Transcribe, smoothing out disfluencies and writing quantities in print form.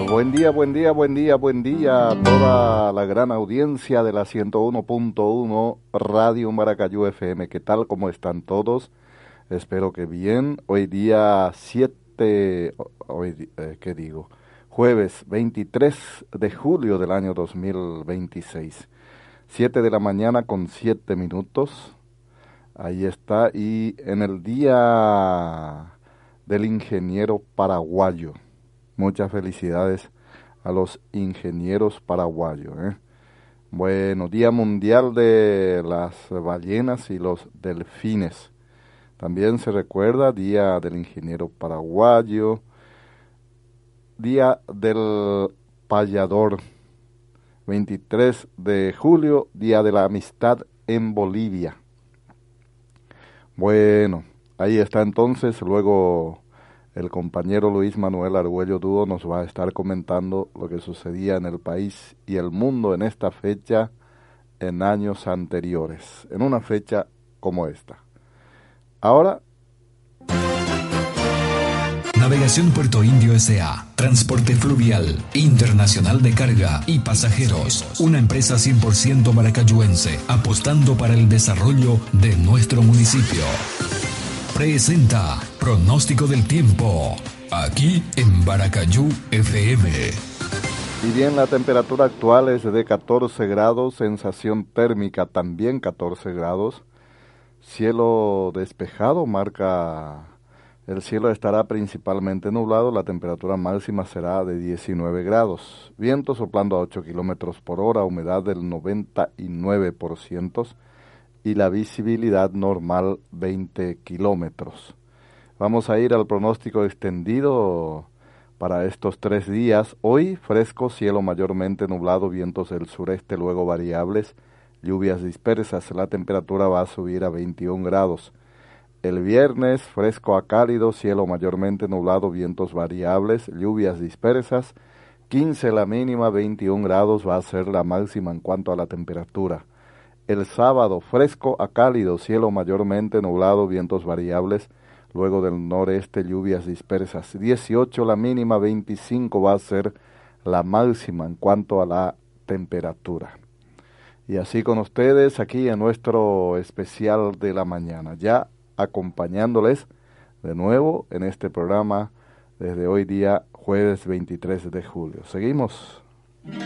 Buen día, buen día, buen día, buen día a toda la gran audiencia de la 101.1 Radio Maracayú FM. ¿Qué tal? ¿Cómo están todos? Espero que bien. Hoy día 7, ¿qué digo? Jueves 23 de julio del año 2026. 7 de la mañana con 7 minutos. Ahí está. Y en el día del ingeniero paraguayo. Muchas felicidades a los ingenieros paraguayos. Bueno, Día Mundial de las Ballenas y los Delfines. También se recuerda Día del Ingeniero Paraguayo, Día del Payador, 23 de julio, Día de la Amistad en Bolivia. Bueno, ahí está entonces, luego el compañero Luis Manuel Argüello Dúo nos va a estar comentando lo que sucedía en el país y el mundo en esta fecha en años anteriores, en una fecha como esta. Ahora, Navegación Puerto Indio S.A. Transporte fluvial, internacional de carga y pasajeros. Una empresa 100% maracayuense, apostando para el desarrollo de nuestro municipio. Presenta Pronóstico del Tiempo, aquí en Maracayú FM. Y bien, la temperatura actual es de 14 grados, sensación térmica también 14 grados. Cielo despejado, el cielo estará principalmente nublado, la temperatura máxima será de 19 grados. Viento soplando a 8 kilómetros por hora, humedad del 99% y la visibilidad normal 20 kilómetros. Vamos a ir al pronóstico extendido para estos 3 días. Hoy fresco, cielo mayormente nublado, vientos del sureste luego variables, lluvias dispersas, la temperatura va a subir a 21 grados. El viernes, fresco a cálido, cielo mayormente nublado, vientos variables, lluvias dispersas, 15 la mínima, 21 grados va a ser la máxima en cuanto a la temperatura. El sábado, fresco a cálido, cielo mayormente nublado, vientos variables, luego del noreste, lluvias dispersas, 18 la mínima, 25 va a ser la máxima en cuanto a la temperatura. Y así con ustedes aquí en nuestro especial de la mañana, ya acompañándoles de nuevo en este programa desde hoy día jueves 23 de julio. Seguimos.